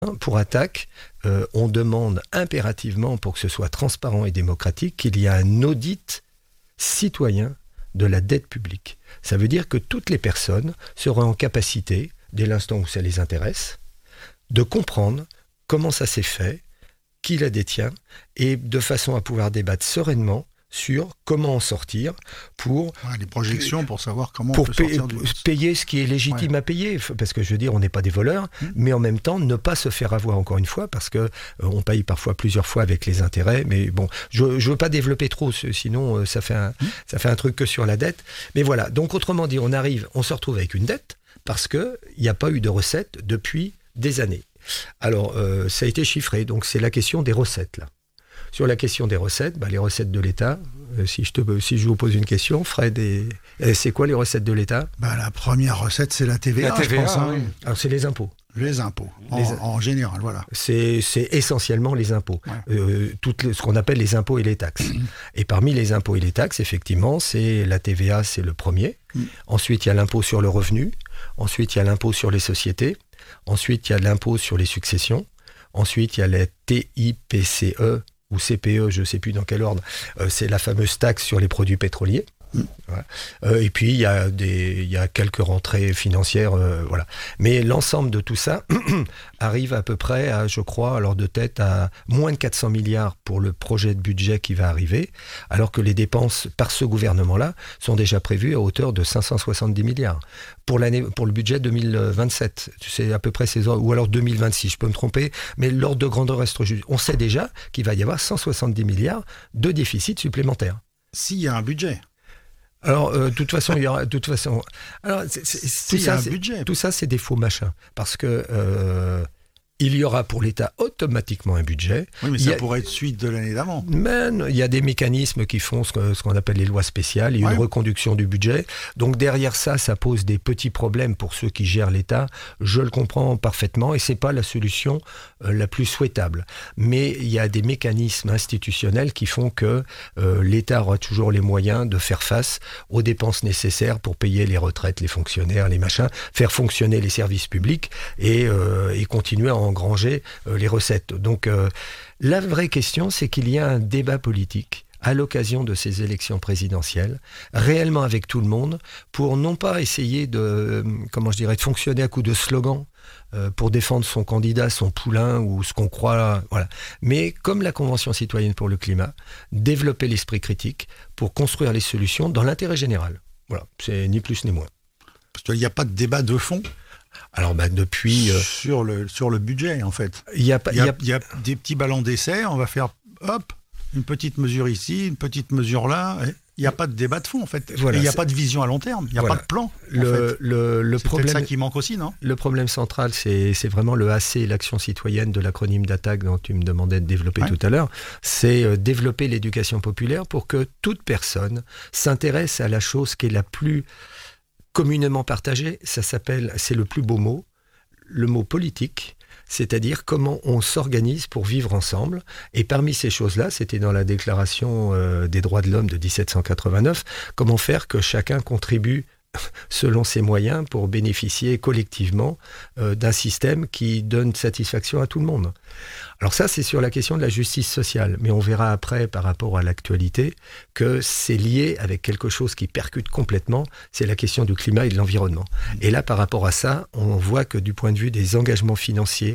pour attaque, on demande impérativement, pour que ce soit transparent et démocratique, qu'il y ait un audit citoyen de la dette publique. Ça veut dire que toutes les personnes seront en capacité, dès l'instant où ça les intéresse, de comprendre comment ça s'est fait, qui la détient, et de façon à pouvoir débattre sereinement sur comment en sortir pour... les projections pour savoir comment on peut sortir payer ce qui est légitime à payer. Parce que je veux dire, on n'est pas des voleurs, mais en même temps, ne pas se faire avoir encore une fois, parce que on paye parfois plusieurs fois avec les intérêts. Mais bon, je ne veux pas développer trop, sinon ça fait un truc que sur la dette. Mais voilà, donc autrement dit, on se retrouve avec une dette, parce qu'il n'y a pas eu de recettes depuis des années. Alors, ça a été chiffré, donc c'est la question des recettes, là. Sur la question des recettes, les recettes de l'État, si je vous pose une question, Fred, c'est quoi les recettes de l'État ? La première recette, c'est la TVA, je pense. Oui. Alors, c'est les impôts. Les impôts, en général, voilà. C'est essentiellement les impôts, ce qu'on appelle les impôts et les taxes. Et parmi les impôts et les taxes, effectivement, c'est la TVA, c'est le premier. Ensuite, il y a l'impôt sur le revenu. Ensuite, il y a l'impôt sur les sociétés. Ensuite, il y a l'impôt sur les successions. Ensuite, il y a la TIPCE, ou CPE, je ne sais plus dans quel ordre, c'est la fameuse taxe sur les produits pétroliers. Et puis il y a quelques rentrées financières, voilà. Mais l'ensemble de tout ça arrive à peu près à, je crois, alors de tête, à moins de 400 milliards pour le projet de budget qui va arriver, alors que les dépenses par ce gouvernement-là sont déjà prévues à hauteur de 570 milliards. Pour le budget 2027, c'est à peu près ces ordres, ou alors 2026, je peux me tromper, mais l'ordre de grandeur reste juste. On sait déjà qu'il va y avoir 170 milliards de déficit supplémentaire. S'il y a un budget. Alors, de toute façon, il y aura. Alors, tout ça, c'est des faux machins, parce que il y aura pour l'État automatiquement un budget. Oui, mais ça pourrait être suite de l'année d'avant. Il y a des mécanismes qui font ce qu'on appelle les lois spéciales, et une reconduction du budget. Donc derrière ça pose des petits problèmes pour ceux qui gèrent l'État. Je le comprends parfaitement, et c'est pas la solution la plus souhaitable. Mais il y a des mécanismes institutionnels qui font que l'État aura toujours les moyens de faire face aux dépenses nécessaires pour payer les retraites, les fonctionnaires, les machins, faire fonctionner les services publics et continuer à engranger les recettes. Donc la vraie question, c'est qu'il y a un débat politique à l'occasion de ces élections présidentielles, réellement avec tout le monde, pour non pas essayer de fonctionner à coup de slogan pour défendre son candidat, son poulain ou ce qu'on croit, voilà. Mais comme la Convention citoyenne pour le climat, développer l'esprit critique pour construire les solutions dans l'intérêt général. Voilà, c'est ni plus ni moins. Parce qu'il n'y a pas de débat de fond. Alors depuis sur le budget, en fait. Il y a des petits ballons d'essai, on va faire une petite mesure ici, une petite mesure là. Il n'y a pas de débat de fond, en fait. Voilà, il n'y a pas de vision à long terme, il n'y a pas de plan. C'est peut-être ça qui manque aussi, non ? Le problème central, c'est vraiment le AC, l'action citoyenne de l'acronyme d'attaque dont tu me demandais de développer tout à l'heure. C'est développer l'éducation populaire pour que toute personne s'intéresse à la chose qui est la plus communément partagée. C'est le plus beau mot, le mot politique. C'est-à-dire comment on s'organise pour vivre ensemble. Et parmi ces choses-là, c'était dans la Déclaration des droits de l'homme de 1789, comment faire que chacun contribue selon ses moyens pour bénéficier collectivement d'un système qui donne satisfaction à tout le monde. Alors ça, c'est sur la question de la justice sociale, mais on verra après, par rapport à l'actualité, que c'est lié avec quelque chose qui percute complètement, c'est la question du climat et de l'environnement. Et là, par rapport à ça, on voit que du point de vue des engagements financiers,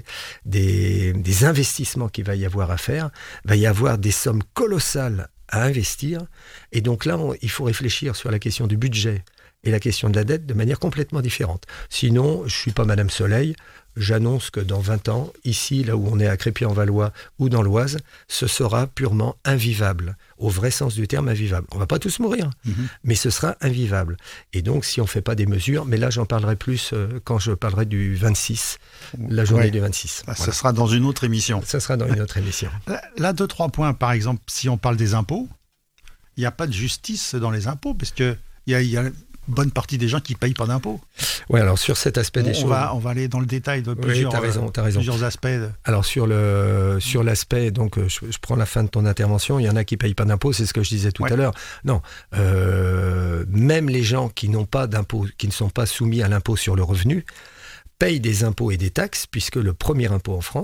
des investissements qu'il va y avoir à faire, va y avoir des sommes colossales à investir, et donc là, il faut réfléchir sur la question du budget et la question de la dette de manière complètement différente. Sinon, je ne suis pas Madame Soleil, j'annonce que dans 20 ans, ici, là où on est à Crépy-en-Valois ou dans l'Oise, ce sera purement invivable, au vrai sens du terme invivable. On ne va pas tous mourir, mais ce sera invivable. Et donc, si on ne fait pas des mesures, mais là, j'en parlerai plus quand je parlerai du 26, la journée du 26. Voilà. Ça sera dans une autre émission. Ça sera dans une autre émission. Là, 2-3 points, par exemple, si on parle des impôts, il n'y a pas de justice dans les impôts, parce qu'il y a bonne partie des gens qui ne payent pas d'impôts. Oui, alors sur cet aspect des choses... On va aller dans le détail de plusieurs aspects. Alors sur l'aspect, donc je prends la fin de ton intervention, il y en a qui ne payent pas d'impôts, c'est ce que je disais tout à l'heure. Non, même les gens qui n'ont pas d'impôts, qui ne sont pas soumis à l'impôt sur le revenu, paye des impôts et des taxes, puisque le premier impôt en France,